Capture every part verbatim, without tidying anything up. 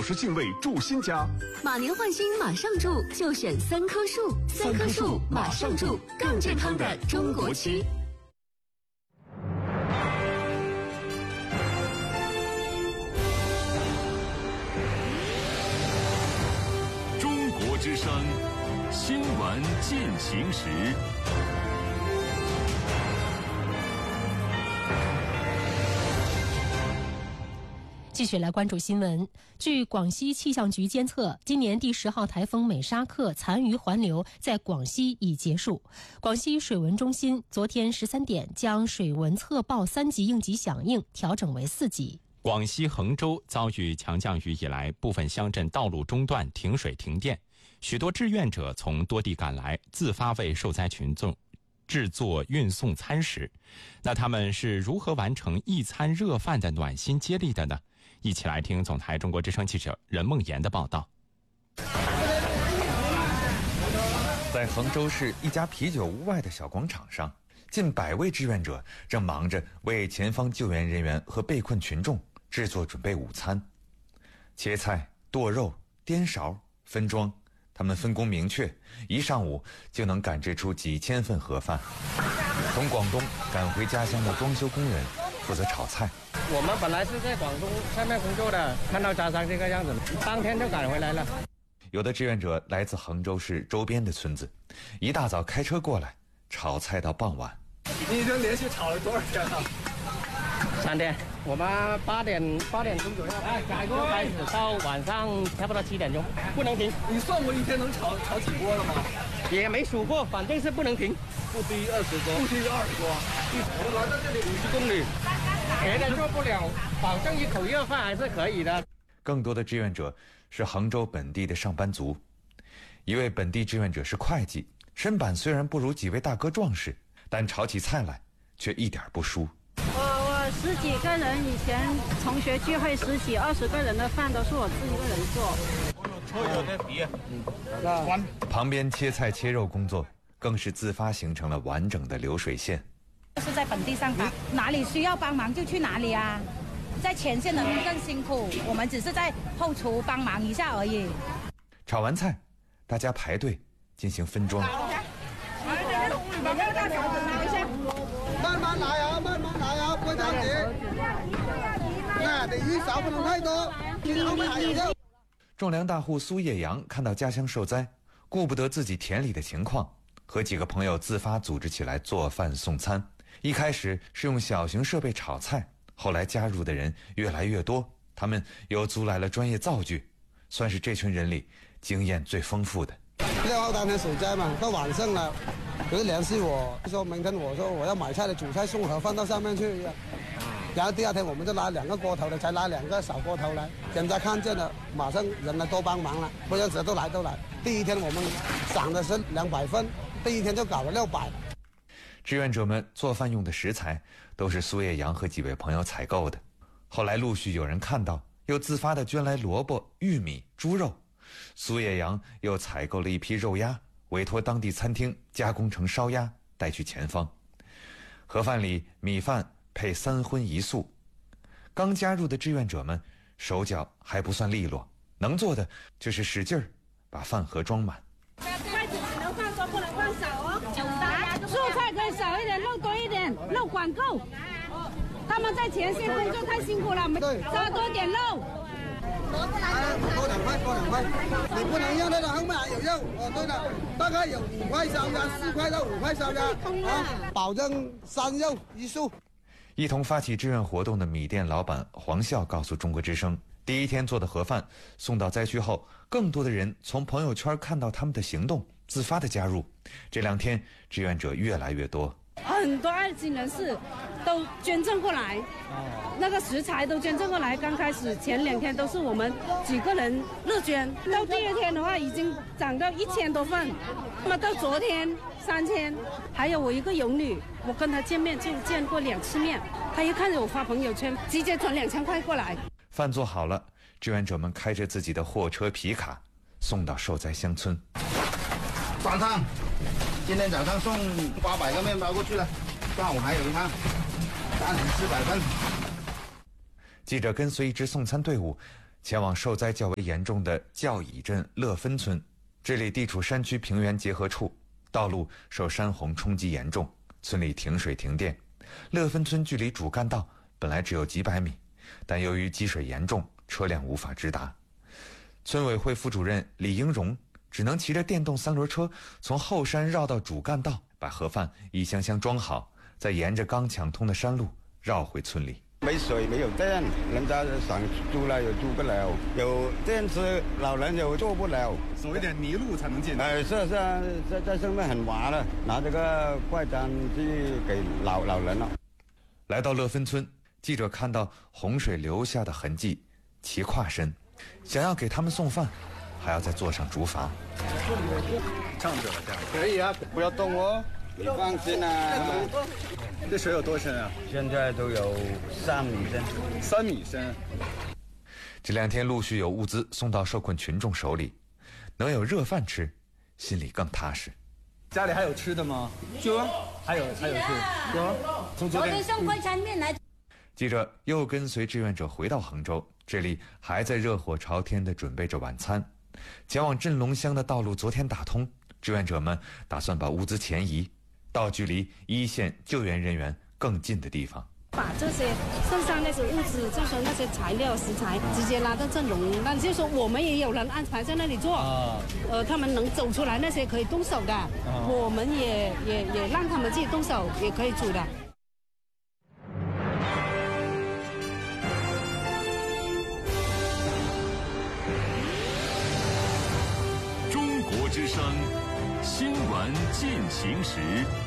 十进位住新家。 马年换新马上住，就选三棵树，三棵树马上住，更健康的中国区。 中国之声新闻进行时。 继续来关注新闻。据广西气象局监测，今年第十号台风美沙克残余环流在广西已结束。广西水文中心昨天十三点将水文测报三级应急响应调整为四级。 广西衡州遭遇强降雨以来，部分乡镇道路中断，停水停电，许多志愿者从多地赶来，自发为受灾群众制作运送餐食。那他们是如何完成一餐热饭的暖心接力的呢？一起来听总台中国之声记者任梦妍的报道。 在衡州市一家啤酒屋外的小广场上，近百位志愿者正忙着为前方救援人员和被困群众制作准备午餐。切菜、剁肉、颠勺、分装，他们分工明确，一上午就能赶制出几千份盒饭。从广东赶回家乡的装修工人负责炒菜。 我们本来是在广东下面工作的，看到家乡这个样子，当天就赶回来了。 有的志愿者来自衡州市周边的村子，一大早开车过来，炒菜到傍晚。 你已经连续炒了多少天了？ 三天。我们八点八点钟左右开锅开始，到晚上差不多七点钟，不能停。 你算过一天能炒炒几锅了吗？ 也没数过，反正是不能停， 不低二十锅，不低二十锅。我们来到这里五十公里， 别的做不了，保证一口热饭还是可以的。 更多的志愿者是衡州本地的上班族。一位本地志愿者是会计，身板虽然不如几位大哥壮实，但炒起菜来却一点不输。 我我十几个人，以前同学聚会十几二十个人的饭都是我自己一个人做。旁边切菜切肉工作更是自发形成了完整的流水线。 是在本地上班，哪里需要帮忙就去哪里啊。在前线的人更辛苦，我们只是在后厨帮忙一下而已。 炒完菜，大家排队进行分装。 慢慢来啊，慢慢来啊，不着急。那得鱼勺不能太多，你后面还有肉。 种粮大户苏叶阳看到家乡受灾，顾不得自己田里的情况，和几个朋友自发组织起来做饭送餐。一开始是用小型设备炒菜，后来加入的人越来越多，他们又租来了专业灶具，算是这群人里经验最丰富的。 六号当天水灾嘛，到晚上了，有人联系我说明天我说我要买菜的煮菜送盒饭到上面去，然后第二天我们就拉两个锅头的，才拉两个小锅头来，人家看见了，马上人来多帮忙了，不认识都来都来。第一天我们สั่的是两百份，第一天就搞了六百。 志愿者们做饭用的食材都是苏叶阳和几位朋友采购的，后来陆续有人看到，又自发地捐来萝卜、玉米、猪肉。苏叶阳又采购了一批肉鸭，委托当地餐厅加工成烧鸭，带去前方。盒饭里米饭配三荤一素。刚加入的志愿者们手脚还不算利落，能做的就是使劲儿把饭盒装满。 筷子只能放多，不能放少哦。蔬菜可以少一点，肉多一点，肉管够。他们在前线工作太辛苦了，加多点肉。 多两块，多两块，你不能让那个后面还有肉。哦，对了，大概有五块烧鸭，四块到五块烧鸭，啊，保证三肉一素。 一同发起志愿活动的米店老板黄笑告诉中国之声，第一天做的盒饭送到灾区后，更多的人从朋友圈看到他们的行动，自发的加入。这两天志愿者越来越多， 很多爱心人士都捐赠过来，那个食材都捐赠过来。刚开始前两天都是我们几个人热捐，到第二天的话已经涨到一千多份，那么到昨天三千。还有我一个游女，我跟她见面就见过两次面，她一看着我发朋友圈，直接转两千块过来。 饭做好了，志愿者们开着自己的货车皮卡送到受灾乡村。 三趟，今天早上送八百个面包过去了，下午还有一趟，暂时四百份。 记者跟随一支送餐队伍， 前往受灾较为严重的教乙镇乐芬村，这里地处山区平原结合处，道路受山洪冲击严重，村里停水停电。乐芬村距离主干道本来只有几百米，但由于积水严重，车辆无法直达。村委会副主任李英荣只能骑着电动三轮车从后山绕到主干道，把盒饭一箱箱装好，再沿着刚抢通的山路绕回村里。 没水没有电，人家想住了又住不了，有电池老人又坐不了， 走一点泥路才能进。 哎，是是，在在上面很滑了，拿这个快餐去给老老人了。 来到乐芬村，记者看到洪水留下的痕迹，齐跨身，想要给他们送饭，还要再坐上竹筏。 唱着了，这样可以啊，不要动哦，你放心啊。 这水有多深啊？ 现在都有三米深。 三米深。 这两天陆续有物资送到受困群众手里，能有热饭吃，心里更踏实。 家里还有吃的吗？ 有啊， 还有还有吃。有。从昨天。 我送快餐面来。 记者又跟随志愿者回到杭州，这里还在热火朝天地准备着晚餐。前往镇龙乡的道路昨天打通，志愿者们打算把物资前移到距离一线救援人员更近的地方， 把这些剩下那些物资，就是那些材料食材，直接拉到镇龙。那就是说我们也有人安排在那里做，啊、呃，他们能走出来，那些可以动手的，啊、我们也也也让他们自己动手，也可以煮的。 中国之声。新闻进行时，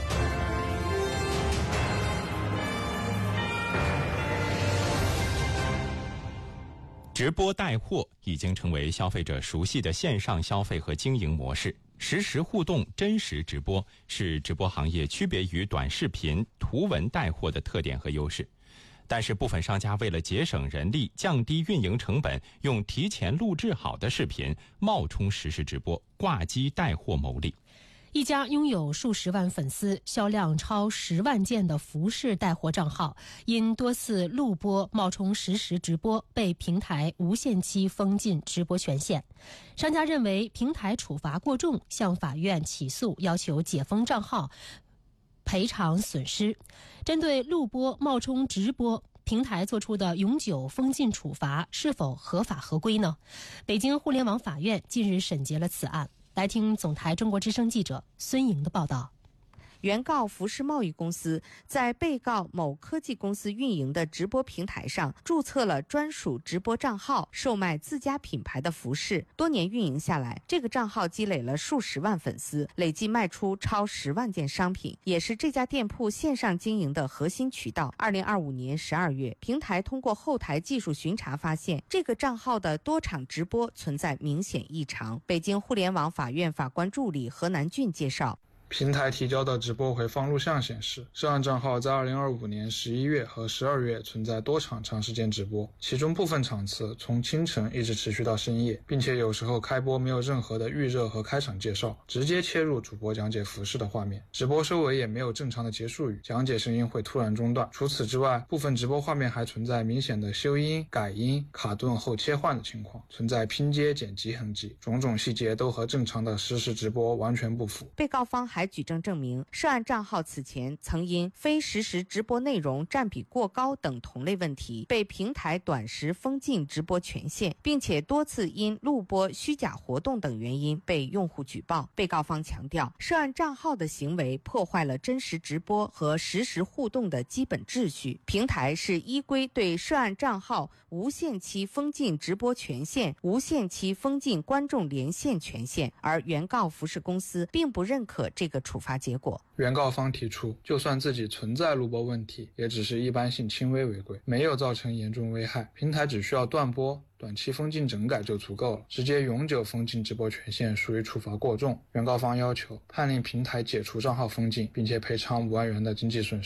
直播带货已经成为消费者熟悉的线上消费和经营模式。实时互动、真实直播是直播行业区别于短视频、图文带货的特点和优势。但是部分商家为了节省人力、降低运营成本，用提前录制好的视频冒充实时直播，挂机带货牟利。 一家拥有数十万粉丝、销量超十万件的服饰带货账号，因多次录播冒充实时直播，被平台无限期封禁直播权限。商家认为平台处罚过重，向法院起诉，要求解封账号，赔偿损失。针对录播冒充直播，平台作出的永久封禁处罚是否合法合规呢？北京互联网法院近日审结了此案。来听总台中国之声记者孙莹的报道。 原告服饰贸易公司在被告某科技公司运营的直播平台上注册了专属直播账号，售卖自家品牌的服饰。多年运营下来，这个账号积累了数十万粉丝，累计卖出超十万件商品，也是这家店铺线上经营的核心渠道。二零二五年十二月，平台通过后台技术巡查发现，这个账号的多场直播存在明显异常。北京互联网法院法官助理何南俊介绍。 平台提交的直播回放录像显示，涉案账号在二零二五年十一月和十二月存在多场长时间直播，其中部分场次从清晨一直持续到深夜，并且有时候开播没有任何的预热和开场介绍，直接切入主播讲解服饰的画面，直播收尾也没有正常的结束语，讲解声音会突然中断。除此之外，部分直播画面还存在明显的修音、改音、卡顿后切换的情况，存在拼接剪辑痕迹，种种细节都和正常的实时直播完全不符。 被告方还还举证证明，涉案账号此前曾因非实时直播内容占比过高等同类问题，被平台短时封禁直播权限，并且多次因录播虚假活动等原因被用户举报。被告方强调，涉案账号的行为破坏了真实直播和实时互动的基本秩序，平台是依规对涉案账号无限期封禁直播权限、无限期封禁观众连线权限，而原告服饰公司并不认可这个处罚结果。 原告方提出，就算自己存在录播问题，也只是一般性轻微违规，没有造成严重危害，平台只需要断播、短期封禁整改就足够了，直接永久封禁直播权限属于处罚过重。原告方要求判令平台解除账号封禁，并且赔偿五万元的经济损失。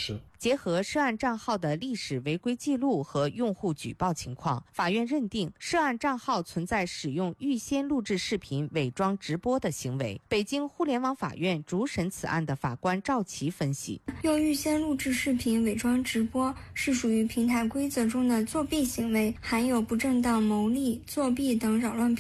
结合涉案账号的历史违规记录和用户举报情况，法院认定涉案账号存在使用预先录制视频伪装直播的行为。北京互联网法院主审此案的法官赵琦分析， 用预先录制视频伪装直播是属于平台规则中的作弊行为，含有不正当牟利、作弊等扰乱